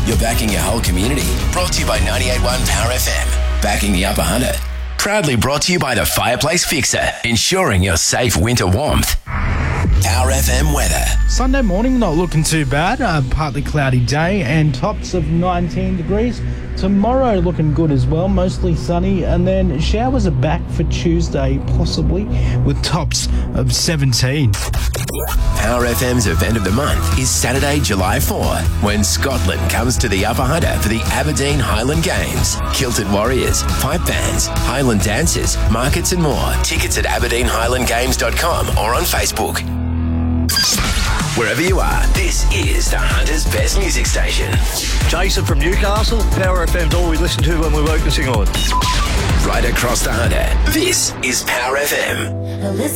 You're backing your whole community. Brought to you by 98.1 Power FM. Backing the Upper Hunter. Proudly brought to you by the Fireplace Fixer, ensuring your safe winter warmth. Power FM weather. Sunday morning, not looking too bad. Partly cloudy day and tops of 19 degrees. Tomorrow looking good as well, mostly sunny, and then showers are back for Tuesday, possibly, with tops of 17. Power FM's event of the month is Saturday, July 4, when Scotland comes to the Upper Hunter for the Aberdeen Highland Games. Kilted Warriors, pipe bands, Highland dancers, markets and more. Tickets at aberdeenhighlandgames.com or on Facebook. Wherever you are, this is the Hunter's best music station. Jason from Newcastle, Power FM's all we listen to when we're focusing on. Right across the Hunter, this is Power FM.